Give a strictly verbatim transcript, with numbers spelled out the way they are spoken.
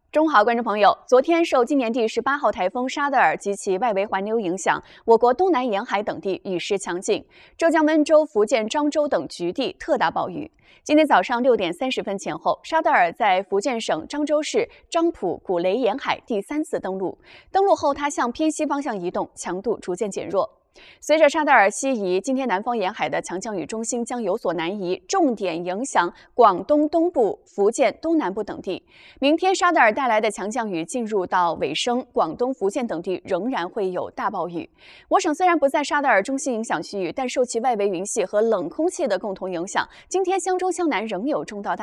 中午好，观众朋友，昨天受今年第十八号台风沙德尔及其外围环流影响，我国东南沿海等地雨势强劲，浙江温州、福建漳州等局地特大暴雨。今天早上六点三十分前后，沙德尔在福建省漳州市漳浦古雷沿海第三次登陆，登陆后它向偏西方向移动，强度逐渐减弱。随着沙德尔西移，今天南方沿海的强降雨中心将有所南移，重点影响广东东部、福建东南部等地。明天沙德尔带来的强降雨进入到尾声，广东、福建等地仍然会有大暴雨。我省虽然不在沙德尔中心影响区域，但受其外围云系和冷空气的共同影响，今天湘中、湘南仍有中到大